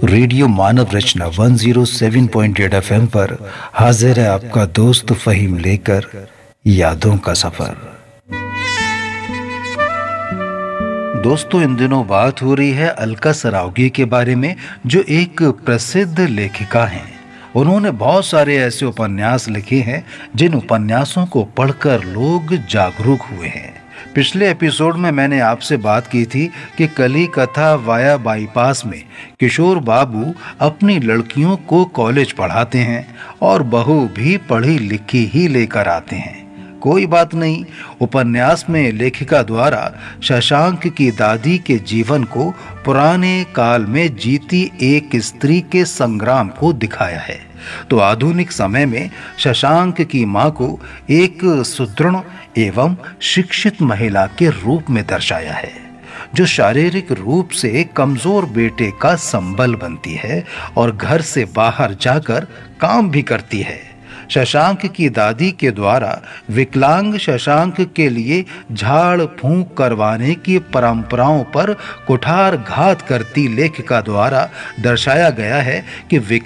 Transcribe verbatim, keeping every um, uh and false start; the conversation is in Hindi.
रेडियो मानव रचना एक सौ सात पॉइंट आठ एफएम पर हाजिर है आपका दोस्त फहीम लेकर यादों का सफर। दोस्तों, इन दिनों बात हो रही है अलका सरावगी के बारे में, जो एक प्रसिद्ध लेखिका हैं। उन्होंने बहुत सारे ऐसे उपन्यास लिखे हैं जिन उपन्यासों को पढ़कर लोग जागरूक हुए हैं। पिछले एपिसोड में मैंने आपसे बात की थी कि कली कथा वाया बाईपास में किशोर बाबू अपनी लड़कियों को कॉलेज पढ़ाते हैं और बहू भी पढ़ी लिखी ही लेकर आते हैं। कोई बात नहीं, उपन्यास में लेखिका द्वारा शशांक की दादी के जीवन को पुराने काल में जीती एक स्त्री के संग्राम को दिखाया है, तो आधुनिक समय में शशांक की मां को एक सुदृढ़ एवं शिक्षित महिला के रूप में दर्शाया है, जो शारीरिक रूप से कमजोर बेटे का संबल बनती है और घर से बाहर जाकर काम भी करती है। शशांक की दादी के द्वारा विकलांग शशांक के लिए झाड़ फूंक करवाने की परंपराओं पर कुठार घात करती लेखिका द्वारा दर्शाया गया है कि